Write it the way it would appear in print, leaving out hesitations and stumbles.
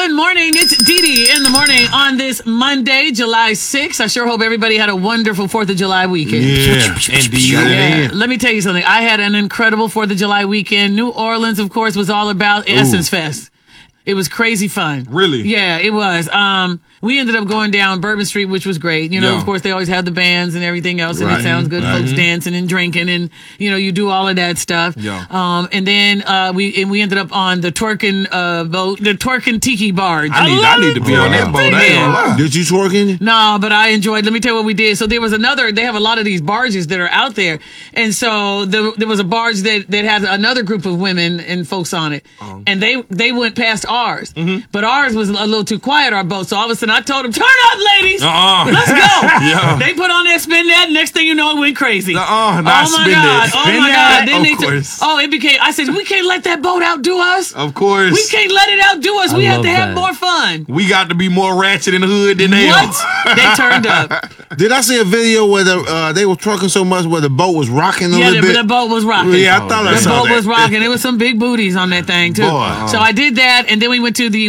Good morning. It's Dee Dee in the morning on this Monday, July 6th. I sure hope everybody had a wonderful 4th of July weekend. Yeah, indeed. Yeah. Let me tell you something. I had an incredible 4th of July weekend. New Orleans, of course, was all about Essence Fest. It was crazy fun. Really? Yeah, it was. We ended up going down Bourbon Street, which was great. You know, Yeah. of course, they always have the bands and everything else, and Right. it sounds good. Folks dancing and drinking, and you do all of that stuff. Yeah. And then we ended up on the twerking boat, the twerking tiki barge. I need to be on that boat. I ain't gonna lie. Did you twerking? No, but I enjoyed. Let me tell you what we did. So there was they have a lot of these barges that are out there. And so there was a barge that had another group of women and folks on it. And they went past ours. But ours was a little too quiet, our boat. So all of a sudden I told them, turn up, ladies. Let's go. Yeah. They put on that spin that. Next thing you know, it went crazy. Not oh my spin God. that. Oh Spin my that? God. Then Of they course. it became, I said, we can't let that boat outdo us. Of course. We can't let it outdo us. We have to have more fun. We got to be more ratchet in the hood than they What? are. They turned up. Did I see a video where they were twerking so much where the boat was rocking a Yeah, little bit? the boat was rocking. Yeah, I thought I The saw boat that. was rocking. There was some big booties on that thing, too. Boy. So I did that, and then we went to the